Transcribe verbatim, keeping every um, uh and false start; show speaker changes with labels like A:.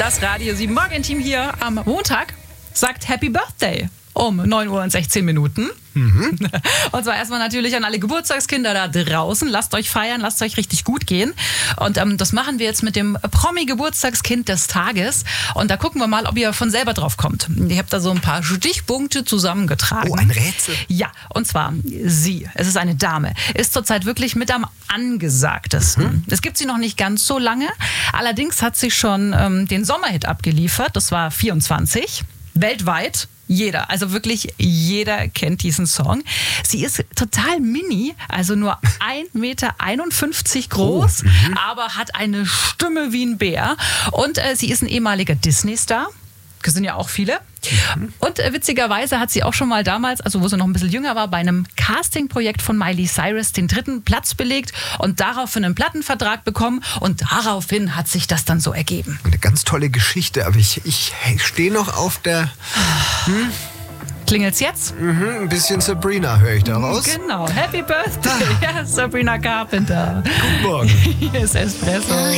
A: Das Radio sieben Morgenteam hier am Montag sagt Happy Birthday um neun Uhr und sechzehn Minuten. Mhm. Und zwar erstmal natürlich an alle Geburtstagskinder da draußen. Lasst euch feiern, lasst euch richtig gut gehen. Und ähm, das machen wir jetzt mit dem Promi-Geburtstagskind des Tages. Und da gucken wir mal, ob ihr von selber drauf kommt. Ich habe da so ein paar Stichpunkte zusammengetragen.
B: Oh, ein Rätsel.
A: Ja, und zwar sie, es ist eine Dame, ist zurzeit wirklich mit am angesagtesten. Mhm. Es gibt sie noch nicht ganz so lange. Allerdings hat sie schon ähm, den Sommerhit abgeliefert. Das war vierundzwanzig. Weltweit. Jeder, also wirklich jeder kennt diesen Song. Sie ist total mini, also nur ein Meter einundfünfzig groß, oh, mhm. aber hat eine Stimme wie ein Bär. Und äh, sie ist ein ehemaliger Disney-Star. Das sind ja auch viele. Mhm. Und äh, witzigerweise hat sie auch schon mal damals, also wo sie noch ein bisschen jünger war, bei einem Casting-Projekt von Miley Cyrus den dritten Platz belegt und daraufhin einen Plattenvertrag bekommen. Und daraufhin hat sich das dann so ergeben.
B: Eine ganz tolle Geschichte, aber ich, ich stehe noch auf der... Hm?
A: Klingelt's jetzt?
B: Mhm, ein bisschen Sabrina höre ich daraus.
A: Genau. Happy Birthday, ja, Sabrina Carpenter.
B: Guten Morgen.
A: Hier ist Espresso.